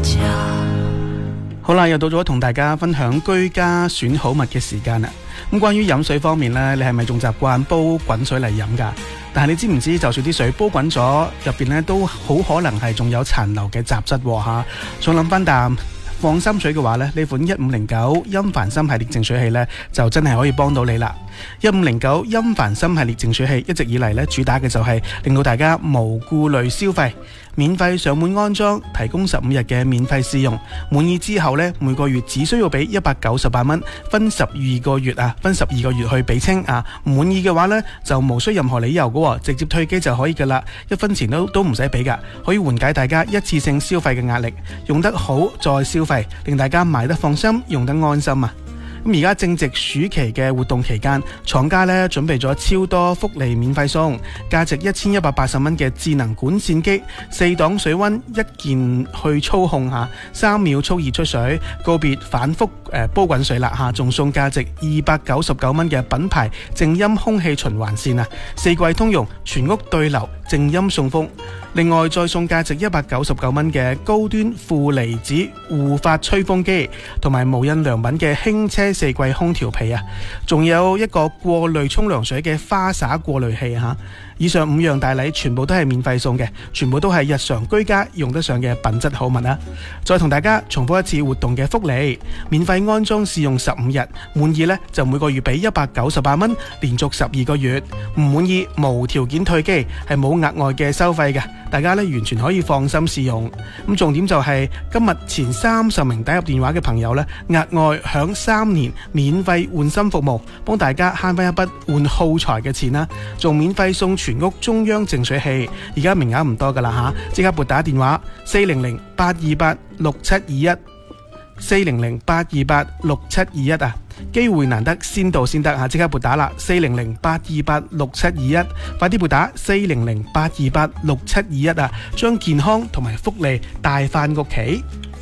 家。 好啦，又到咗同大家分享居家選好物嘅時間啦。咁關於飲水方面呢，你係咪仲習慣煲滾水嚟飲㗎？但係你知唔知，就算啲水煲滾咗，入邊呢都好可能係仲有殘留嘅雜質吓。想諗翻啖放心水嘅話呢，呢款1509陰凡參系列淨水器呢，就真係可以幫到你啦。1509陰凡參系列淨水器一直以嚟呢，主打嘅就係令到大家無顧慮消費，免費上門安裝，提供15日嘅免費試用，滿意之後呢，每個月只需要俾198蚊，分12個月去俾清啊。唔滿意嘅話呢，就無需任何理由嘅，直接退機就可以噶啦，1分錢都唔使俾噶，可以緩解大家一次性消費嘅壓力，用得好再消費，令大家買得放心，用得安心啊！咁而家正值暑期嘅活動期間，廠家呢準備咗超多福利免費送，價值1180蚊嘅智能管線機，4檔水溫，1鍵去操控3秒速熱出水，告別反覆煲滾水啦仲送價值299蚊嘅品牌靜音空氣循環線啊，4季通用，全屋對流，靜音送風。另外再送價值199蚊嘅高端負離子護髮吹風機，同埋無印良品嘅輕車4季空調被啊，仲有一個過濾沖涼水嘅花灑過濾器以上5樣大禮全部都係免費送嘅，全部都係日常居家用得上嘅品質好物啊！再同大家重複一次活動嘅福利，免費安裝試用15日，滿意呢就每個月俾198蚊，連續12個月，唔滿意無條件退機，係冇額外嘅收費嘅，大家呢完全可以放心試用。咁重點就係今日前30名打入電話嘅朋友呢，額外享3年免費換芯服務，幫大家慳翻一筆換耗材嘅錢啦，仲免費送全屋中央淨水器，而家名額唔多噶啦即刻撥打電話400-828-6721 400-828-6721啊！機會難得，先到先得即刻撥打啦400-828-6721，快啲撥打400-828-6721啊！將健康同埋福利帶翻屋企。